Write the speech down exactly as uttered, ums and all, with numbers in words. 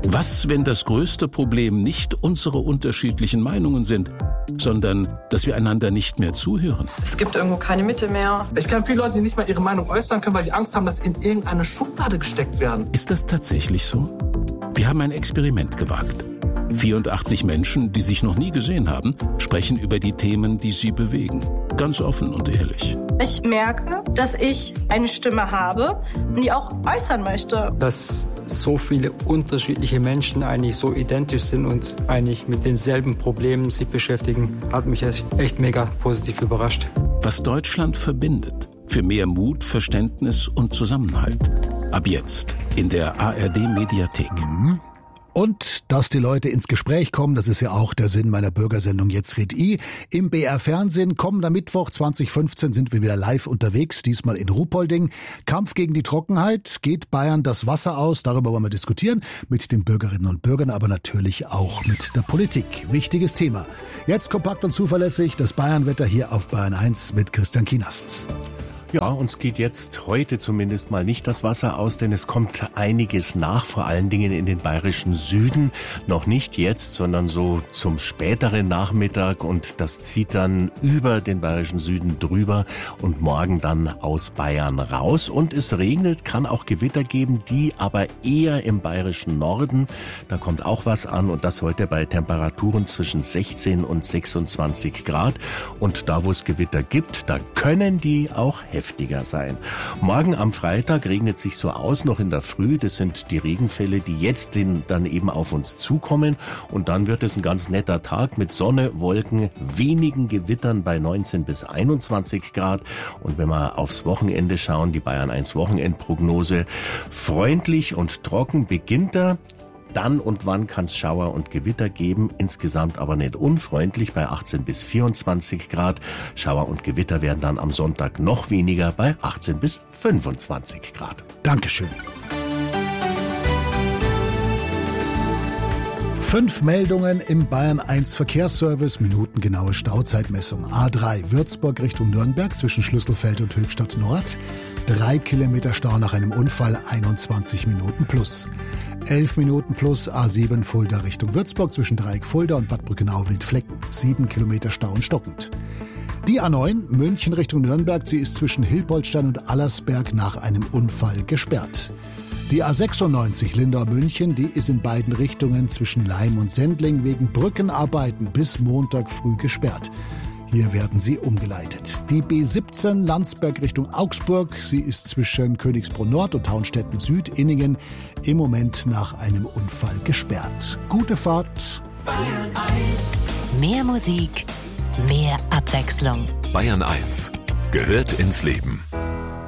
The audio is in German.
Was, wenn das größte Problem nicht unsere unterschiedlichen Meinungen sind, sondern dass wir einander nicht mehr zuhören? Es gibt irgendwo keine Mitte mehr. Ich kenne viele Leute, die nicht mal ihre Meinung äußern können, weil die Angst haben, dass sie in irgendeine Schublade gesteckt werden. Ist das tatsächlich so? Wir haben ein Experiment gewagt. vierundachtzig Menschen, die sich noch nie gesehen haben, sprechen über die Themen, die sie bewegen. Ganz offen und ehrlich. Ich merke, dass ich eine Stimme habe und die auch äußern möchte. Dass so viele unterschiedliche Menschen eigentlich so identisch sind und eigentlich mit denselben Problemen sich beschäftigen, hat mich echt mega positiv überrascht. Was Deutschland verbindet. Für mehr Mut, Verständnis und Zusammenhalt. Ab jetzt in der A R D-Mediathek. Mhm. Und dass die Leute ins Gespräch kommen, das ist ja auch der Sinn meiner Bürgersendung Jetzt red I. Im B R-Fernsehen, kommender Mittwoch zwanzig fünfzehn sind wir wieder live unterwegs, diesmal in Ruhpolding. Kampf gegen die Trockenheit, geht Bayern das Wasser aus, darüber wollen wir diskutieren, mit den Bürgerinnen und Bürgern, aber natürlich auch mit der Politik. Wichtiges Thema. Jetzt kompakt und zuverlässig, das Bayernwetter hier auf Bayern eins mit Christian Kienast. Ja, uns geht jetzt heute zumindest mal nicht das Wasser aus, denn es kommt einiges nach, vor allen Dingen in den bayerischen Süden. Noch nicht jetzt, sondern so zum späteren Nachmittag, und das zieht dann über den bayerischen Süden drüber und morgen dann aus Bayern raus. Und es regnet, kann auch Gewitter geben, die aber eher im bayerischen Norden. Da kommt auch was an, und das heute bei Temperaturen zwischen sechzehn und sechsundzwanzig Grad. Und da, wo es Gewitter gibt, da können die auch heftiger sein. Morgen am Freitag regnet sich so aus, noch in der Früh. Das sind die Regenfälle, die jetzt den, dann eben auf uns zukommen. Und dann wird es ein ganz netter Tag mit Sonne, Wolken, wenigen Gewittern bei neunzehn bis einundzwanzig Grad. Und wenn wir aufs Wochenende schauen, die Bayern eins Wochenendprognose, freundlich und trocken beginnt er. Dann und wann kann es Schauer und Gewitter geben, insgesamt aber nicht unfreundlich bei achtzehn bis vierundzwanzig Grad. Schauer und Gewitter werden dann am Sonntag noch weniger bei achtzehn bis fünfundzwanzig Grad. Dankeschön. Fünf Meldungen im Bayern eins Verkehrsservice, minutengenaue Stauzeitmessung. A drei Würzburg Richtung Nürnberg zwischen Schlüsselfeld und Höchstadt Nord. Drei Kilometer Stau nach einem Unfall, einundzwanzig Minuten plus. Elf Minuten plus A sieben Fulda Richtung Würzburg zwischen Dreieck Fulda und Bad Brückenau-Wildflecken. Sieben Kilometer Stau und stockend. Die A neun München Richtung Nürnberg, sie ist zwischen Hilpoltstein und Allersberg nach einem Unfall gesperrt. Die A sechsundneunzig Lindau-München, die ist in beiden Richtungen zwischen Laim und Sendling wegen Brückenarbeiten bis Montag früh gesperrt. Hier werden sie umgeleitet. Die B siebzehn Landsberg Richtung Augsburg. Sie ist zwischen Königsbrunn Nord und Taunstetten Süd, Inningen, im Moment nach einem Unfall gesperrt. Gute Fahrt. Bayern eins. Mehr Musik, mehr Abwechslung. Bayern eins gehört ins Leben.